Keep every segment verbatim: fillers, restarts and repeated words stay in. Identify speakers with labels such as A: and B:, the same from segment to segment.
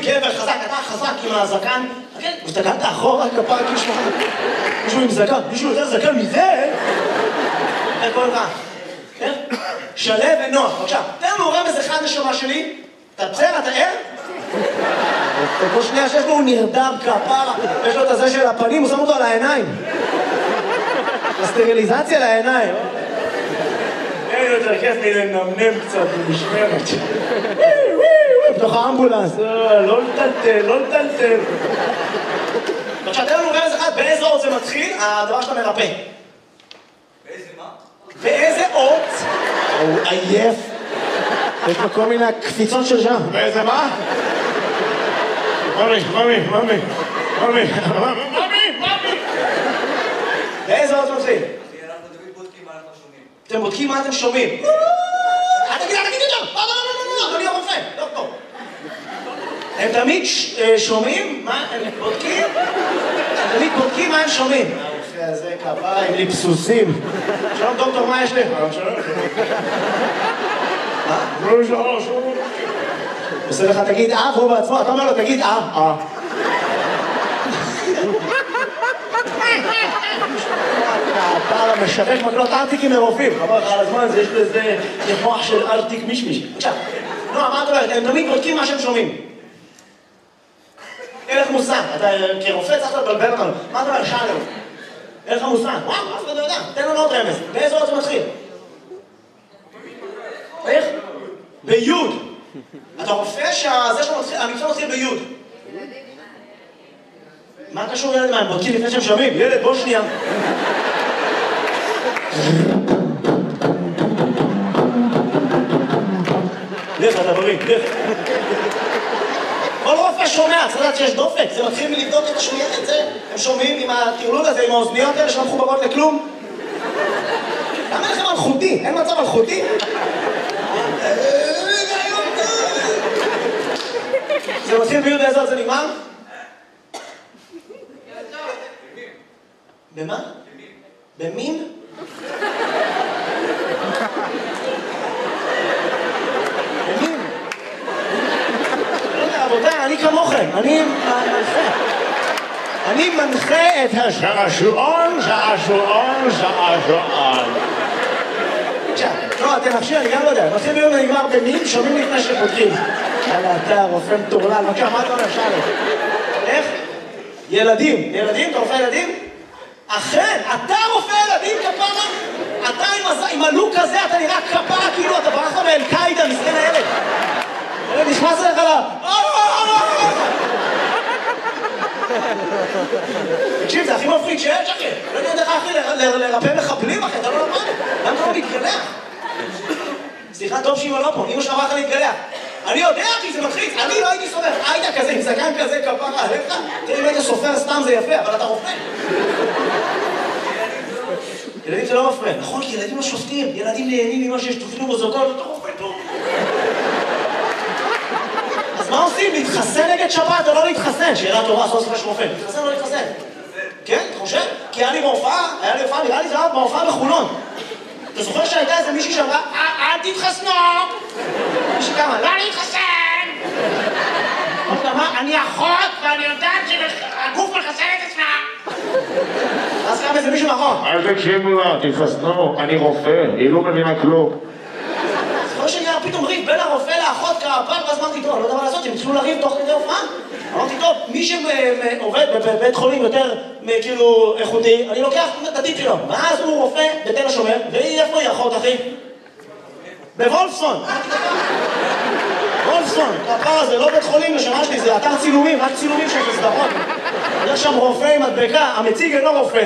A: גבר חזק, אתה חזק עם הזקן, כן, הסתכלת אחורה, כפרה, כאילו מישהו עם זקן, מישהו יותר זקן מזה? איך קוראים לך? כן? שלו ונוח, בבקשה, תן לנו רמז אחד נשמה שלי, אתה בסדר, אתה ער? כל שנייה שיש לו הוא נרדם כפרה, יש לו את הזה של הפנים, הוא שם אותו על העיניים. הסטריליזציה לעיניים. אין יותר כיף מלנמנם קצת במשמרת. בתוך האמבולנס, לא לטלטל, לא לטלטל. עכשיו, תן לנו רמז אחד, באיזה אות זה מתחיל, הדבר שאתה מרפא.
B: באיזה מה?
A: באיזה אות? הוא עייף. יש לו כל מיני קפיצות של שם. באיזה מה? ממי, ממי, ממי, ממי, ממי, ממי. באיזה אות זה מתחיל?
B: אנחנו תמיד בודקים מה אנחנו שומעים.
A: אתם בודקים מה אתם שומעים. אל תגיד, אל תגיד יותר! לא, לא, לא, לא, אדוני הרופא, דוקטור. הם תמיד שומעים מה הם בודקים? הם תמיד בודקים מה הם שומעים. הרופא הזה כפרה עם ליפסוסים. שלום דוקטור, מה יש לי? שלום. מה? לא, שלום, שלום. עושה לך, תגיד אה, והוא בעצמו, אתה אומר לו, תגיד אה, אה. הפער המשווק מקלות ארטיקים לרופאים. חבר לך על הזמן הזה, יש לזה מוח של ארטיק מישמיש. עכשיו, נועה, מה את אומרת? הם תמיד בודקים מה שהם שומעים. אין לך מושג, אתה כרופא צריך לבלבל אותנו. מה אתה אומר? שאלה. אין לך מושג. וואו, אף אחד לא יודע. תן לנו עוד רמז. באיזה אות זה מתחיל? איך? ביוד. אתה רופא שהזה שהמקצוע מתחיל ביוד. מה קשור ילד מה? הם בודקים לפני שהם שומעים? ילד, בוא שנייה. לך, אתה בריא, לך. כל רופא שומע, צריך לדעת שיש דופק. זה מתחיל מלבדוק את השמיעה את זה. הם שומעים עם הטרלול הזה, עם האוזניות האלה שלא מחוברות לכלום. למה אין לכם מלכותי? אין מצב מלכותי? זה מתחיל ביוד באיזה עוד זה נגמר? במה? במין? במין? לא יודע, רבותיי, אני כמוכם, אני מנחה. אני מנחה את השעשועון, שעשועון, שעשועון. עכשיו, לא, אתם נפשי, אני גם לא יודע. מתחיל ביום ונגמר במין, שומעים לפני שפותחים. יאללה, אתה רופא מטורלל, בבקשה, מה אתה אומר, שאלה? איך? ילדים. ילדים? אתה רופא ילדים? אכן, אתה רופא ילדים, כפרה? אתה עם הלוק הזה, אתה נראה כפרה, כאילו אתה ברח לו מאל-קאידה, מסכן הילד. הילד נכנס אליך לה... תקשיב, זה הכי מפריד שיש, אחי. לא יודע איך, אחי, לרפא מחבלים, אחי, אתה לא למד. למה אתה לא מתגלח? סליחה, טוב שאמא לא פה, אמא שאמרה לך להתגלח. אני יודע, אחי, זה מתחיץ, אני לא הייתי סופר. היית כזה, עם זקן כזה, כפרה עליך. תראי, אם היית סופר סתם זה יפה, אבל אתה רופא. ילדים זה לא מפריע. נכון, כי ילדים לא שופטים. ילדים נהנים ממה שיש תופעים מוזוקות, אתה רופא טוב. אז מה עושים? להתחסן נגד שפעת או לא להתחסן? שאלה טובה, סוף סוף יש רופא. להתחסן או לא להתחסן? כן, אתה חושב? כי היה לי בהופעה, היה לי בהופעה, נראה לי זה היה בהופעה בחולון. אתה זוכר שהייתה איזה מישהי שאמרה, אל תתחסנו! מישהי כמה, לא להתחסן! אמרת מה, אני אחות ואני יודעת שהגוף מחסן את עצמה! אז קם איזה מישהו מאחור.
C: אל תקשיבו לה, תתחסנו, אני רופא, היא לא מבינה כלום.
A: זוכר שנראה פתאום ריב בין הרופא לאחות כפר, ואז אמרתי, טוב, אני לא יודע מה לעשות, הם התחילו לריב תוך כדי הופעה. אמרתי, טוב, מי שעובד בבית חולים יותר כאילו איכותי, אני לוקח את הטיפ שלו. ואז הוא רופא בתל השומר, והיא איפה היא אחות, אחי? בוולפסון. וולפסון, כפר זה לא בית חולים לשנה שלי, זה אתר צילומים, רק צילומים של סדרות. יש שם רופא עם מדבקה, המציג אינו רופא.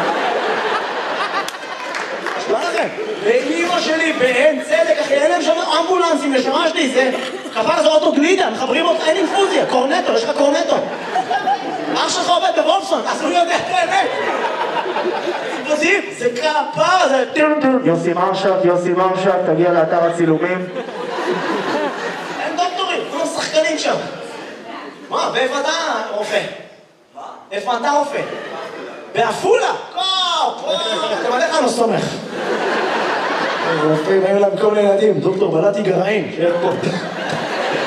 A: מה לכם? ואימא שלי בעין צדק, אחי, אין להם שם אמבולנסים לשמה שלי, זה... כפר זה אוטו גלידה, מחברים אותך, אין אינפוזיה, קורנטו, יש לך קורנטו. אח שלך עובד בוולפסון, אז הוא יודע את האמת. יודעים, זה כפר, זה...
C: יוסי מרשק, יוסי מרשק, תגיע לאתר הצילומים.
A: אין דוקטורים, כולם שחקנים שם. מה, ואיפה אתה רופא?
B: מה?
A: איפה אתה רופא? בעפולה! קופ! אתם עליך לא סומך. רופאים, היו להם כל מיני ילדים, דוקטור בלעתי גרעין, שיהיה פה.